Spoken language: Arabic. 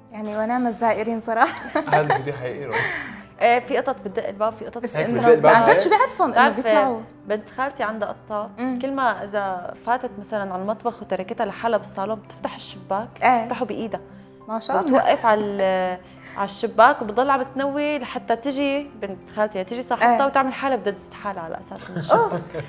يعني ونعم الزائرين صراحه. هل الفيديو حقيقي ولا؟ ايه في قطط بتدق الباب، في قطط بس هيك انه بتدق الباب عن جد هيك؟ شو بيعرفون انه بتعرف بيطلعوا؟ بنت خالتي عندها قطة، كل ما إذا فاتت مثلا على المطبخ وتركتها لحالها بالصالون بتفتح الشباك، بتفتحه بإيدها، ما شاء الله، بتوقف على الشباك وبتضل عم بتنوي لحتى تجي بنت خالتي تجي صاحبتها وتعمل حالها بدها تستحالة على أساس إنه